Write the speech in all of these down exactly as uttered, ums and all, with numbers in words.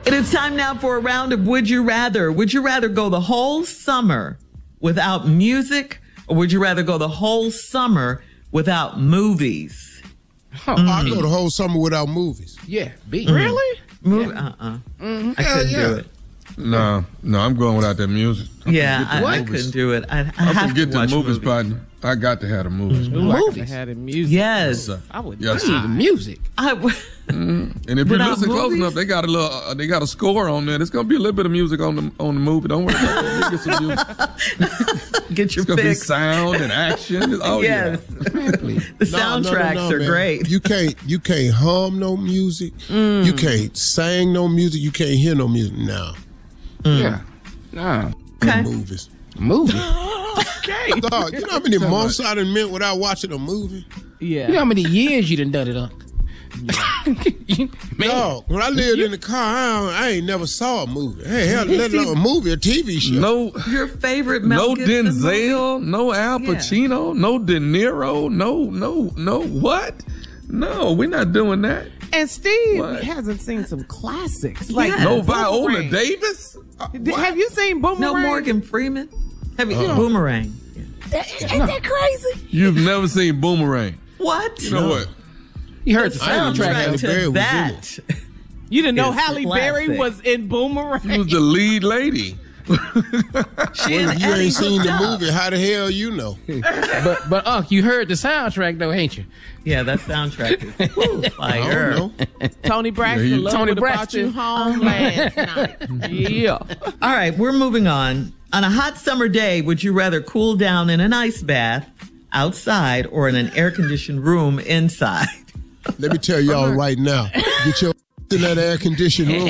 It is time now for a round of Would You Rather. Would you rather go the whole summer without music, or would you rather go the whole summer without movies? Oh, mm. I'll go the whole summer without movies. Yeah. B. Mm. Really? Move, yeah. Uh-uh. Mm-hmm. I couldn't yeah. do it. No, no, I'm going without that music. I yeah, I, I couldn't do it. I, I I'm have to get to the watch movies, movies. partner. I got to have the movies. Mm-hmm. Movies. Had the music. Yes. yes I would yes, need the music. I w- mm-hmm. And if you Without listen close movies? enough, they got a little, uh, they got a score on there. There's gonna be a little bit of music on the on the movie. Don't worry about that. Get some music. Get your It's gonna fix. be sound and action. Oh yes. yeah. The No, soundtracks no, no, no, are man. great. You can't you can't hum no music. Mm. You can't sing no music. You can't hear no music. No. Mm. Yeah. No. Okay. Movies. Movie. Okay. Dog, you know how many months I done meant without watching a movie? Yeah. You know how many years you done done it, Unc? You- Man. Dog, when I lived in the car, I, I ain't never saw a movie. Hey, hell, let alone a movie, a T V show. No, Your favorite Mel no Gibson Denzel, movie? no Al Yeah. Pacino, no De Niro, no, no, no. What? No, we're not doing that. And Steve What? hasn't seen some classics. Like Yes. No Viola Boomerang. Davis. Uh, Did- what? Have you seen Boomerang? No Morgan Freeman? Have you Uh-uh. Boomerang? That, ain't that crazy? You've never seen Boomerang. What? You know what? You heard the I didn't know soundtrack. Halle Soundtrack Berry to was in that. You didn't know It's Halle classic. Berry was in Boomerang? She was the lead lady. She Well, and if you Eddie ain't seen the hooked up. movie, how the hell you know? But but Unc, you heard the soundtrack though, ain't you? Yeah, that soundtrack is woo, I fire. don't know. Tony Braxton, Yeah, he- Love Tony Would've Brought Braxton. You home last night. Yeah. All right, we're moving on. On a hot summer day, would you rather cool down in an ice bath outside or in an air-conditioned room inside? Let me tell y'all right now. Get your in that air-conditioned room.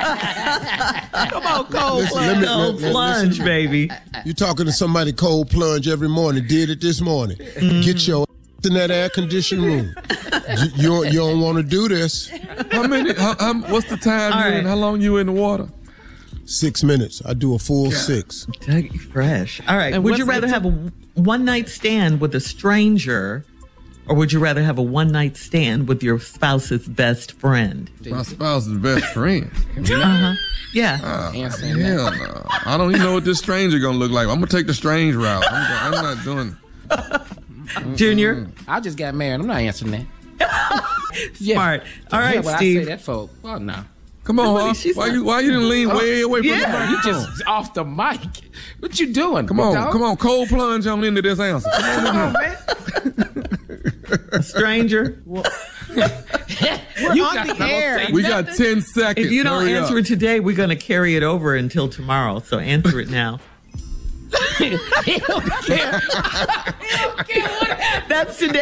Come on, cold Listen, plunge, let me- cold let- let- plunge, listen. baby. You talking to somebody cold plunge every morning. Did it this morning. Get your in that air-conditioned room. You, you, don't- you don't want to do this. How many? How, how, what's the time All you right. in? How long you in the water? Six minutes. I do a full six. Dougie Fresh. All right, And would what's you rather the- have a one-night stand with a stranger, or would you rather have a one-night stand with your spouse's best friend? My spouse's best friend. Uh-huh. Yeah. Oh, Answering hell no. I don't even know what this stranger gonna look like. I'm gonna take the strange route. I'm, I'm not doing. Junior? I just got married. I'm not answering that. Yeah. Smart. All Yeah, right, but I say Steve. that for well, no. Come on, Somebody- huh? she's Why not- you? Why you didn't lean way away from Yeah. the You microphone? just off the mic. What you doing? Come on, dog? come on, cold plunge on into this answer. Come on, in here. A stranger? We're You on got the to air. say We got ten seconds. If you don't Hurry answer up. it today, we're going to carry it over until tomorrow. So answer it now. He don't care. He don't care what happened. That's today.